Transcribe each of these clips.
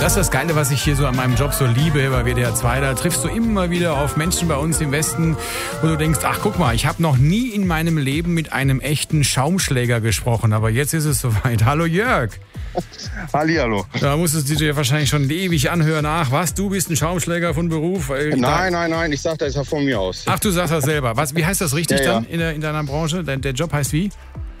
Das ist das Geile, was ich hier so an meinem Job so liebe bei WDR 2. Da triffst du immer wieder auf Menschen bei uns im Westen, wo du denkst, ach guck mal, ich habe noch nie in meinem Leben mit einem echten Schaumschläger gesprochen. Aber jetzt ist es soweit. Hallo Jörg. Hallihallo. Da musstest du dir wahrscheinlich schon ewig anhören. Ach was, du bist ein Schaumschläger von Beruf? Nein, ich sag das ja von mir aus. Ach, du sagst das selber. Wie heißt das richtig dann in deiner Branche? Der Job heißt wie?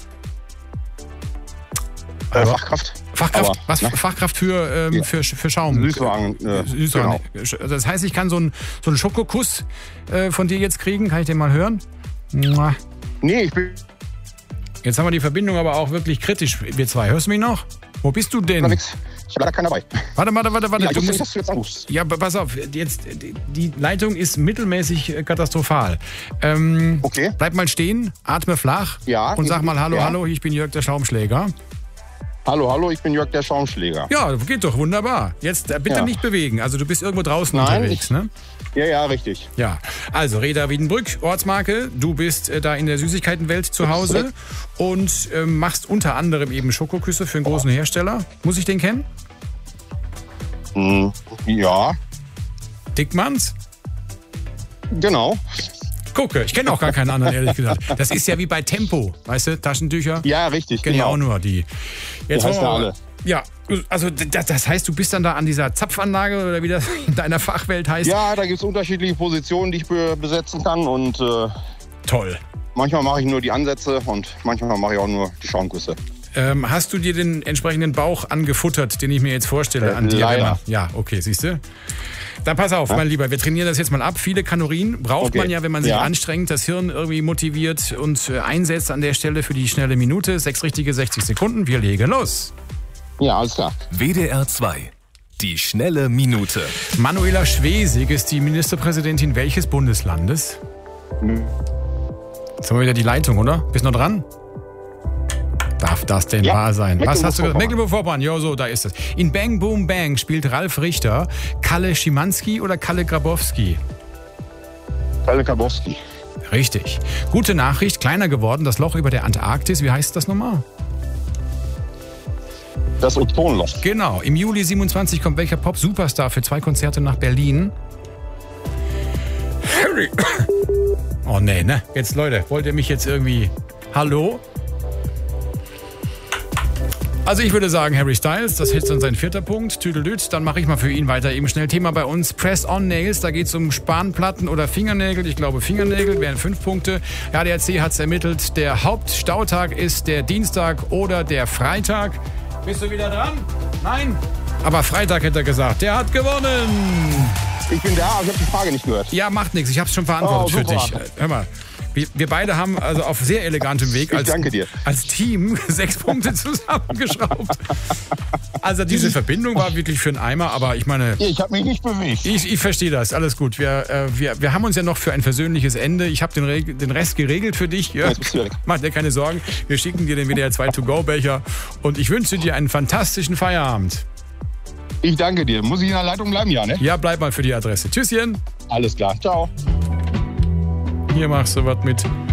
Fachkraft. Fachkraft? Was? Ne? Fachkraft für Schaum? Süßwaren. Süßwaren. Genau. Das heißt, ich kann so einen Schokokuss von dir jetzt kriegen. Kann ich den mal hören? Nee, ich bin... Jetzt haben wir die Verbindung aber auch wirklich kritisch, wir zwei. Hörst du mich noch? Wo bist du denn? Ich habe leider keinen dabei. Warte. Ja, dass du jetzt anrufst. Ja, pass auf, jetzt, die Leitung ist mittelmäßig katastrophal. Okay. Bleib mal stehen, atme flach und sag mal hallo, ich bin Jörg der Schaumschläger. Hallo, ich bin Jörg der Schaumschläger. Ja, geht doch, wunderbar. Jetzt bitte nicht bewegen, also du bist irgendwo draußen unterwegs, ne? Ja, richtig. Ja, also Reda Wiedenbrück, Ortsmarke, du bist da in der Süßigkeitenwelt zu Hause und machst unter anderem eben Schokoküsse für einen großen Hersteller. Muss ich den kennen? Ja. Dickmanns? Genau. Gucke, ich kenne auch gar keinen anderen, ehrlich gesagt. Das ist ja wie bei Tempo, weißt du, Taschentücher. Ja, richtig. Kenne ja auch nur die. Jetzt die heißt alle. Ja, also das heißt, du bist dann da an dieser Zapfanlage oder wie das in deiner Fachwelt heißt? Ja, da gibt es unterschiedliche Positionen, die ich besetzen kann und toll. Manchmal mache ich nur die Ansätze und manchmal mache ich auch nur die Schaumküsse. Hast du dir den entsprechenden Bauch angefuttert, den ich mir jetzt vorstelle an dir? Leider. Ja, okay, siehst du? Dann pass auf, mein Lieber, wir trainieren das jetzt mal ab. Viele Kalorien braucht man ja, wenn man sich anstrengt, das Hirn irgendwie motiviert und einsetzt an der Stelle für die schnelle Minute. 6 richtige, 60 Sekunden. Wir legen los. Ja, alles klar. WDR 2. Die schnelle Minute. Manuela Schwesig ist die Ministerpräsidentin welches Bundeslandes? Jetzt haben wir wieder die Leitung, oder? Bist du noch dran? Darf das denn wahr sein? Was hast du gesagt? Mecklenburg-Vorpommern. Jo, so, da ist es. In Bang Boom Bang spielt Ralf Richter Kalle Schimanski oder Kalle Grabowski? Kalle Grabowski. Richtig. Gute Nachricht, kleiner geworden, das Loch über der Antarktis. Wie heißt das nochmal? Das Ozonloch. Genau. Im Juli 27 kommt welcher Pop-Superstar für 2 Konzerte nach Berlin? Harry. Oh nee, ne? Jetzt, Leute, wollt ihr mich jetzt irgendwie... Hallo? Also ich würde sagen Harry Styles, das ist dann sein 4. Punkt. Tüdelüt, dann mache ich mal für ihn weiter eben schnell. Thema bei uns, Press-on-Nails, da geht es um Spanplatten oder Fingernägel. Ich glaube Fingernägel wären 5 Punkte. ADAC hat es ermittelt, der Hauptstautag ist der Dienstag oder der Freitag. Bist du wieder dran? Nein? Aber Freitag hätte er gesagt, der hat gewonnen. Ich bin da, aber ich habe die Frage nicht gehört. Ja, macht nichts, ich habe es schon beantwortet für dich. Hör mal. Wir beide haben also auf sehr elegantem Weg als Team 6 Punkte zusammengeschraubt. Also diese Verbindung war wirklich für einen Eimer, aber ich meine... Ich habe mich nicht bewegt. Ich verstehe das, alles gut. Wir haben uns ja noch für ein versöhnliches Ende. Ich habe den Rest geregelt für dich. Ja. Mach dir keine Sorgen. Wir schicken dir den WDR 2 To-Go-Becher und ich wünsche dir einen fantastischen Feierabend. Ich danke dir. Muss ich in der Leitung bleiben, ja, ne? Ja, bleib mal für die Adresse. Tschüsschen. Alles klar. Ciao. Hier machst du was mit.